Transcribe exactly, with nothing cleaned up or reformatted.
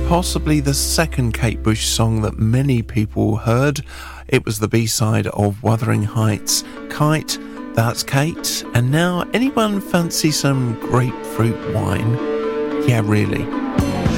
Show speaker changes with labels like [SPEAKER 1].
[SPEAKER 1] Possibly the second Kate Bush song that many people heard. It was the B-side of Wuthering Heights' Kite. That's Kate. And now, anyone fancy some grapefruit wine? Yeah, really.